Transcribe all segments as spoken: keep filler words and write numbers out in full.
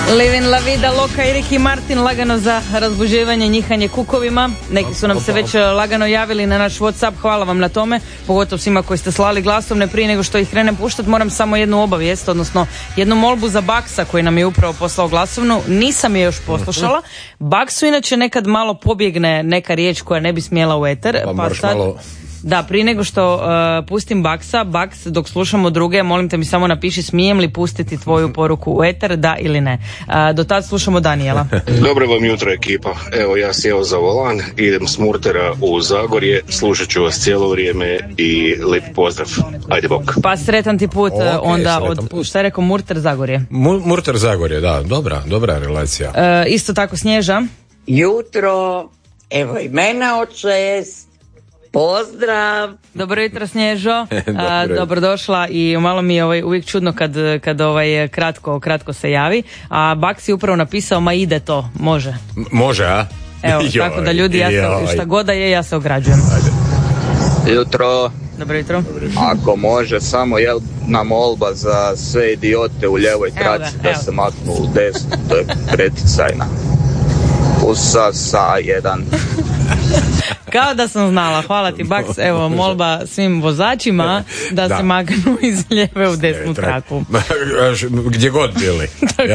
Livin la vida loka i Ricky Martin lagano za razbuđivanje, njihanje kukovima. Neki su nam se već lagano javili na naš WhatsApp, hvala vam na tome, pogotovo svima koji ste slali glasovne. Prije nego što ih krenem puštat, moram samo jednu obavijest, odnosno jednu molbu za Baksa koji nam je upravo poslao glasovnu. Nisam je još poslušala. Baksu inače nekad malo pobjegne neka riječ koja ne bi smjela u eter, pa, pa sad... Malo... Da, prije nego što uh, pustim Baksa, Baks, dok slušamo druge, molim te mi samo napiši smijem li pustiti tvoju poruku u eter, da ili ne. Uh, do tad slušamo Danijela. Dobro vam jutro, ekipa. Evo, ja sjeo za volan, idem s Murtera u Zagorje, slušat ću vas cijelo vrijeme i lijep pozdrav. Ajde bok. Pa sretan ti put, okay, onda od, put. Šta je rekao, Murter Zagorje? Mu, Murter Zagorje, da, dobra, dobra relacija. Uh, isto tako Snježa. Jutro, evo i mene od šest. Pozdrav! Dobro jutro, Snježo. A, dobrodošla i malo mi je ovaj, uvijek čudno kad, kad ovaj, kratko, kratko se javi. A Baks je upravo napisao, ma ide to, može. M- može, a? Evo, joj, tako da ljudi, ja se, šta god da je, ja se ograđujem. Ajde. Jutro. Dobro jutro. Ako može, samo jedna molba za sve idiote u ljevoj traci da se maknu u desnu, to je preticajna. Usa sa jedan. Kao da sam znala, hvala ti Baks, evo molba svim vozačima da, da. se maknu iz lijeve u desnu traku. Gdje god bili.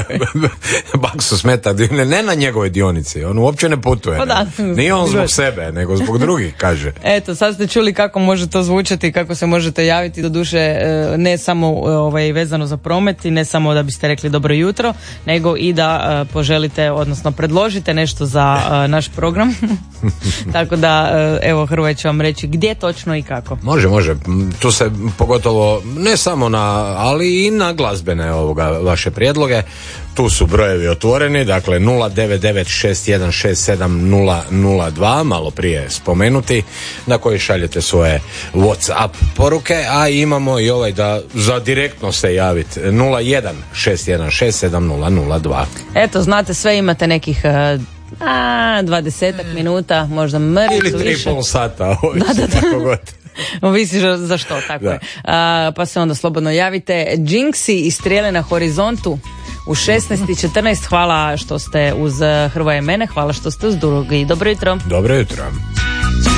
Baksu smeta, ne na njegove dionici, on uopće ne putuje. Pa da, ne. Nije on zbog sebe, nego zbog drugih, kaže. Eto, sad ste čuli kako može to zvučati, kako se možete javiti, doduše ne samo ovaj, vezano za promet i ne samo da biste rekli dobro jutro, nego i da uh, poželite, odnosno predložite nešto za uh, naš program. Tako da, evo, Hrvoje će vam reći gdje točno i kako. Može, može. Tu se pogotovo, ne samo na, ali i na glazbene ovoga vaše prijedloge. Tu su brojevi otvoreni, dakle nula devet devet šest jedan šest sedam nula nula dva, malo prije spomenuti, na koji šaljete svoje WhatsApp poruke, a imamo i ovaj da za direktno se javiti nula jedan šest jedan šest sedam nula nula dva. Eto, znate, sve imate nekih a, dvadesetak minuta, možda mrvicu više. Ili tri pol sata, ovisi da, da, da. tako god. Ovisi za što, tako da. je. A, pa se onda slobodno javite. Jinxi i Strijele na horizontu u šesnaest i četrnaest. Hvala što ste uz Hrvoje mene, hvala što ste uz drugi. Dobro jutro. Dobro jutro.